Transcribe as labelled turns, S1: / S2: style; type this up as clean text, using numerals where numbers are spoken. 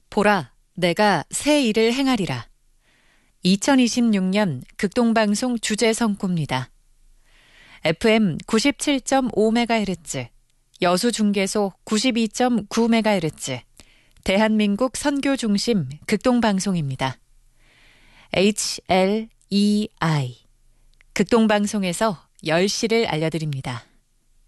S1: 보라, 내가 새 일을 행하리라. 2026년 극동방송 주제 선구입니다. FM 97.5MHz, 여수중계소 92.9MHz, 대한민국 선교 중심 극동방송입니다. HLEI, 극동방송에서 10시를 알려드립니다.